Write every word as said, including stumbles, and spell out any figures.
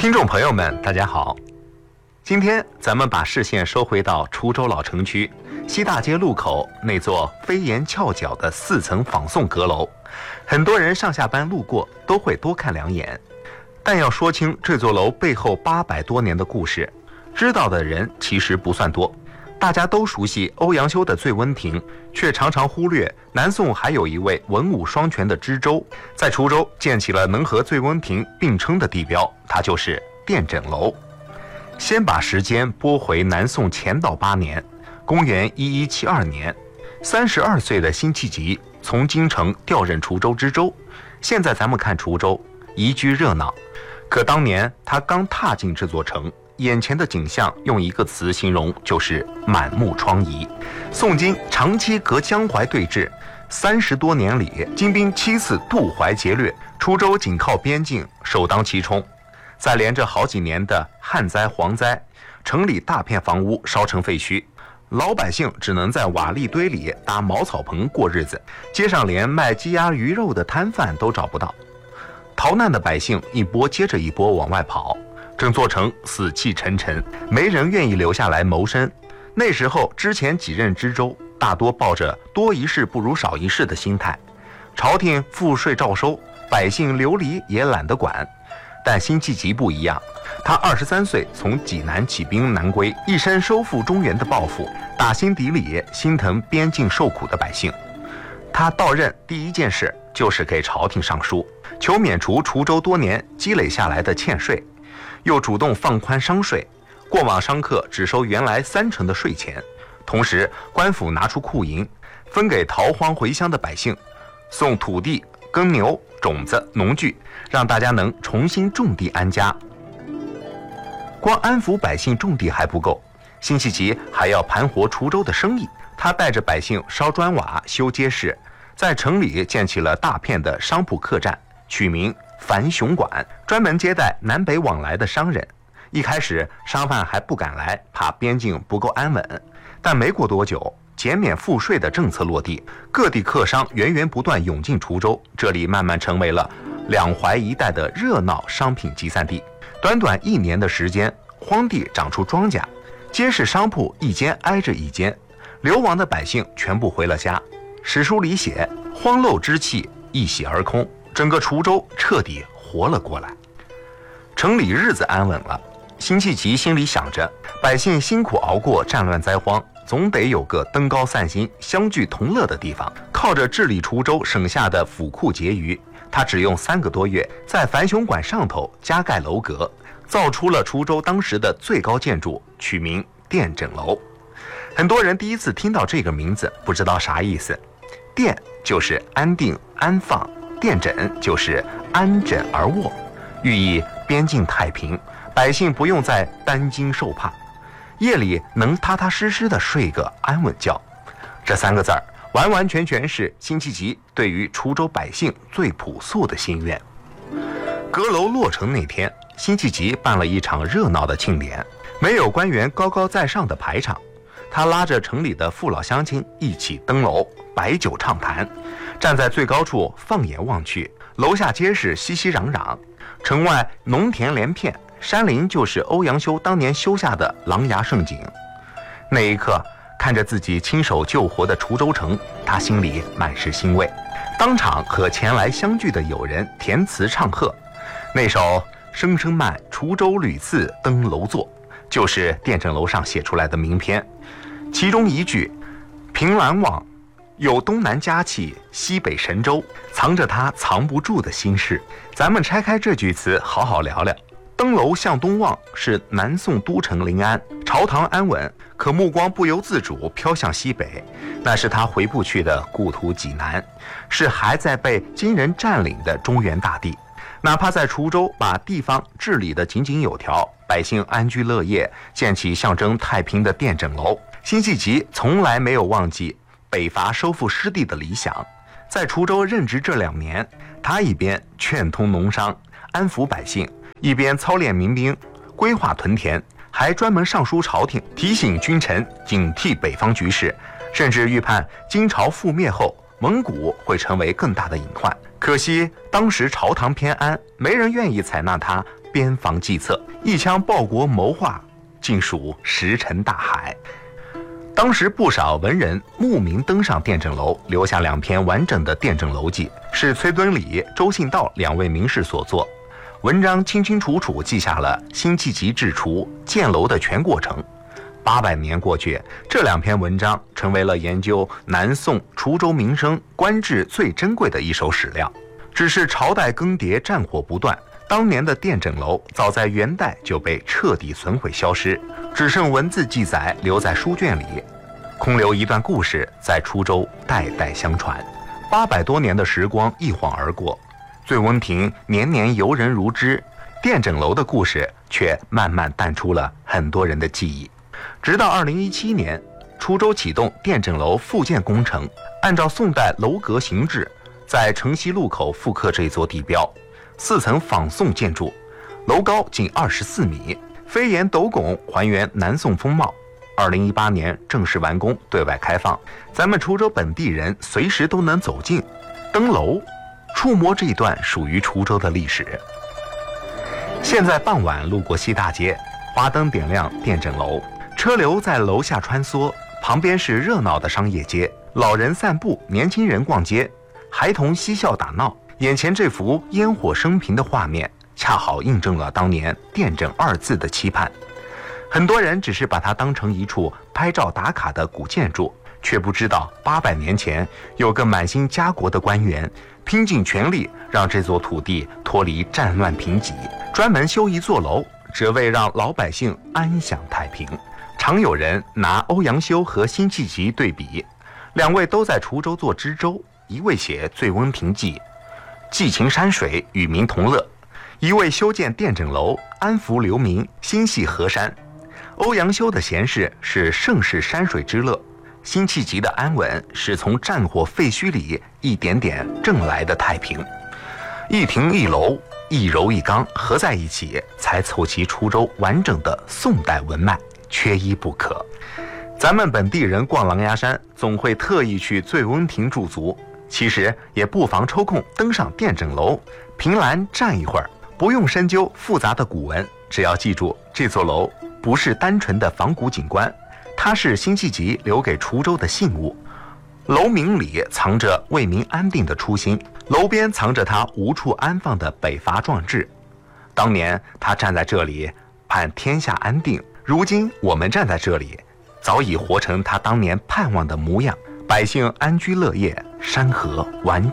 听众朋友们，大家好。今天咱们把视线收回到滁州老城区西大街路口那座飞檐翘角的四层仿宋阁楼，很多人上下班路过都会多看两眼。但要说清这座楼背后八百多年的故事，知道的人其实不算多。大家都熟悉欧阳修的醉温亭，却常常忽略南宋还有一位文武双全的知州，在滁州建起了能和醉温亭并称的地标，它就是殿枕楼。先把时间拨回南宋乾道八年，公元一一七二年，三十二岁的辛弃疾从京城调任滁州知州。现在咱们看滁州，宜居热闹，可当年他刚踏进这座城，眼前的景象用一个词形容，就是满目疮痍。宋金长期隔江淮对峙，三十多年里，金兵七次渡淮劫掠，滁州紧靠边境，首当其冲。再连着好几年的旱灾蝗灾，城里大片房屋烧成废墟，老百姓只能在瓦砾堆里搭茅草棚过日子，街上连卖鸡鸭鱼肉的摊贩都找不到。逃难的百姓一波接着一波往外跑，整座城死气沉沉，没人愿意留下来谋生。那时候之前几任知州大多抱着多一事不如少一事的心态，朝廷赋税照收，百姓流离也懒得管。但辛弃疾不一样，他二十三岁从济南起兵南归，一生收复中原的抱负，打心底里心疼边境受苦的百姓。他到任第一件事就是给朝廷上书，求免除滁州多年积累下来的欠税，又主动放宽商税，过往商客只收原来三成的税钱，同时官府拿出库银，分给逃荒回乡的百姓，送土地、耕牛、种子、农具，让大家能重新种地安家。光安抚百姓种地还不够，辛弃疾还要盘活滁州的生意。他带着百姓烧砖瓦、修街市，在城里建起了大片的商铺客栈，取名樊雄馆，专门接待南北往来的商人。一开始商贩还不敢来，怕边境不够安稳，但没过多久，减免赋税的政策落地，各地客商源源不断涌进滁州，这里慢慢成为了两淮一带的热闹商品集散地。短短一年的时间，荒地长出庄稼，街市商铺一间挨着一间，流亡的百姓全部回了家。史书里写，荒陋之气一洗而空，整个滁州彻底活了过来。城里日子安稳了，辛弃疾心里想着，百姓辛苦熬过战乱灾荒，总得有个登高散心、相聚同乐的地方。靠着治理滁州省下的府库结余，他只用三个多月，在樊雄馆上头加盖楼阁，造出了滁州当时的最高建筑，取名殿枕楼。很多人第一次听到这个名字，不知道啥意思。殿就是安定安放，殿枕就是安枕而卧，寓意边境太平，百姓不用再担惊受怕，夜里能踏踏实实地睡个安稳觉。这三个字儿完完全全是辛弃疾对于滁州百姓最朴素的心愿。阁楼落成那天，辛弃疾办了一场热闹的庆典，没有官员高高在上的排场，他拉着城里的父老乡亲一起登楼，摆酒畅谈。站在最高处放眼望去，楼下街市熙熙攘攘，城外农田连片，山林就是欧阳修当年修下的琅琊胜景。那一刻，看着自己亲手救活的滁州城，他心里满是欣慰，当场和前来相聚的友人填词唱和。那首声声慢，滁州屡次登楼坐，就是殿枕楼上写出来的名篇。其中一句凭栏望，有东南佳气，西北神州，藏着他藏不住的心事。咱们拆开这句词好好聊聊。登楼向东望是南宋都城临安，朝堂安稳，可目光不由自主飘向西北，那是他回不去的故土济南，是还在被金人占领的中原大地。哪怕在滁州把地方治理得井井有条，百姓安居乐业，建起象征太平的殿枕楼，辛弃疾从来没有忘记北伐收复失地的理想。在滁州任职这两年，他一边劝通农商，安抚百姓，一边操练民兵，规划屯田，还专门上书朝廷，提醒君臣警惕北方局势，甚至预判金朝覆灭后， 蒙古会成为更大的隐患。可惜当时朝堂偏安，没人愿意采纳他边防计策，一腔报国谋划尽属石沉大海。当时不少文人慕名登上殿正楼，留下两篇完整的殿正楼记，是崔敦礼、周信道两位名士所作。文章清清楚楚记下了辛弃疾制除建楼的全过程。八百年过去，这两篇文章成为了研究南宋滁州民生官制最珍贵的一手史料。只是朝代更迭，战火不断，当年的殿正楼早在元代就被彻底损毁消失，只剩文字记载留在书卷里，空留一段故事在滁州代代相传。八百多年的时光一晃而过，醉翁亭年年游人如织，殿正楼的故事却慢慢淡出了很多人的记忆。直到二零一七年，滁州启动殿正楼复建工程，按照宋代楼阁形制，在城西路口复刻这座地标，四层仿宋建筑，楼高仅二十四米，飞檐斗拱还原南宋风貌。二零一八年正式完工，对外开放，咱们滁州本地人随时都能走进、登楼、触摸这一段属于滁州的历史。现在傍晚路过西大街，花灯点亮殿正楼，车流在楼下穿梭，旁边是热闹的商业街，老人散步，年轻人逛街，孩童嬉笑打闹。眼前这幅烟火升平的画面，恰好印证了当年殿正二字的期盼。很多人只是把它当成一处拍照打卡的古建筑，却不知道八百年前有个满心家国的官员，拼尽全力让这座土地脱离战乱贫瘠，专门修一座楼，只为让老百姓安享太平。常有人拿欧阳修和辛弃疾对比，两位都在滁州做知州，一位写《醉翁亭记》，寄情山水，与民同乐；一位修建殿正楼，安抚流民，心系河山。欧阳修的闲适是盛世山水之乐，辛弃疾的安稳是从战火废墟里一点点挣来的太平。一亭一楼，一柔一刚合在一起，才凑齐滁州完整的宋代文脉，缺一不可。咱们本地人逛狼牙山，总会特意去醉翁亭驻足，其实也不妨抽空登上殿正楼，凭栏站一会儿，不用深究复杂的古文，只要记住这座楼不是单纯的仿古景观，它是辛弃疾留给滁州的信物。楼名里藏着为民安定的初心，楼边藏着他无处安放的北伐壮志。当年他站在这里盼天下安定，如今我们站在这里，早已活成他当年盼望的模样，百姓安居乐业，山河完整。